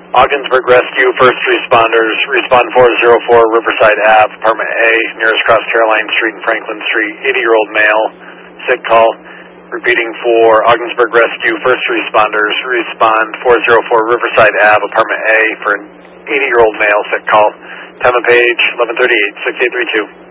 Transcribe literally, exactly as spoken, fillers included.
Ogdensburg Rescue, first responders, respond four oh four Riverside Ave, apartment A, nearest cross Caroline Street and Franklin Street, eighty-year-old male, sick call. Repeating for Ogdensburg Rescue, first responders, respond four oh four Riverside Ave, apartment A, for an eighty-year-old male, sick call. Time of page, eleven thirty-eight, six eight three two.